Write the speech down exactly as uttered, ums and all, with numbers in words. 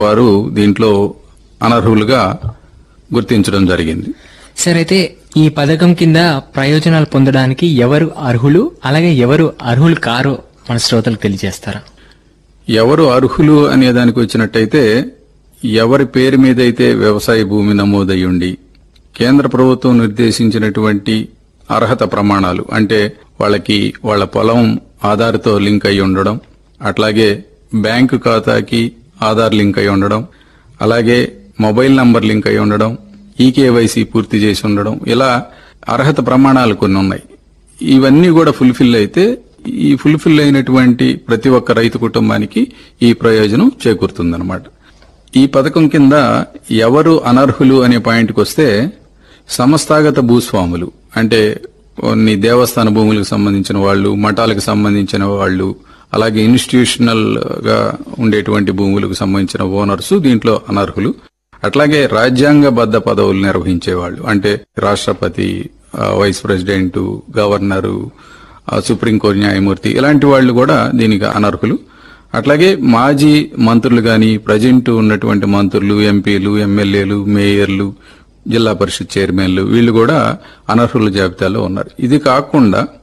వారు దీంట్లో అనర్హులుగా గుర్తించడం జరిగింది. సార్, అయితే ఈ పథకం కింద ప్రయోజనాలు పొందడానికి ఎవరు అర్హులు, అలాగే ఎవరు అర్హులు కారో మన శ్రోతలకు తెలియజేస్తారా? ఎవరు అర్హులు అనే దానికి వచ్చినట్టయితే, ఎవరి పేరు మీద అయితే వ్యవసాయ భూమి నమోదయ్యుండి కేంద్ర ప్రభుత్వం నిర్దేశించినటువంటి అర్హత ప్రమాణాలు, అంటే వాళ్ళకి వాళ్ళ పొలం ఆధార్తో లింక్ అయి ఉండడం, అట్లాగే బ్యాంకు ఖాతాకి ఆధార్ లింక్ అయి ఉండడం, అలాగే మొబైల్ నంబర్ లింక్ అయి ఉండడం, ఈకేవైసీ పూర్తి చేసి ఉండడం, ఇలా అర్హత ప్రమాణాలు కొన్ని ఉన్నాయి. ఇవన్నీ కూడా ఫుల్ఫిల్ అయితే ఈ ఫుల్ఫిల్ అయినటువంటి ప్రతి ఒక్క రైతు కుటుంబానికి ఈ ప్రయోజనం చేకూరుతుందన్నమాట. ఈ పథకం కింద ఎవరు అనర్హులు అనే పాయింట్కి వస్తే, సంస్థాగత భూస్వాములు అంటే కొన్ని దేవస్థాన భూములకు సంబంధించిన వాళ్ళు, మఠాలకు సంబంధించిన వాళ్ళు, అలాగే ఇన్స్టిట్యూషనల్ గా ఉండేటువంటి భూములకు సంబంధించిన ఓనర్స్ దీంట్లో అనర్హులు. అట్లాగే రాజ్యాంగబద్ద పదవులు నిర్వహించేవాళ్లు, అంటే రాష్ట్రపతి, వైస్ ప్రెసిడెంట్, గవర్నరు, సుప్రీంకోర్టు న్యాయమూర్తి, ఇలాంటి వాళ్లు కూడా దీనికి అనర్హులు. అట్లాగే మాజీ మంత్రులు గాని, ప్రజెంట్ ఉన్నటువంటి మంత్రులు, ఎంపీలు, ఎమ్మెల్యేలు, మేయర్లు, జిల్లా పరిషత్ చైర్మన్లు, వీళ్లు కూడా అనర్హుల జాబితాలో ఉన్నారు. ఇది కాకుండా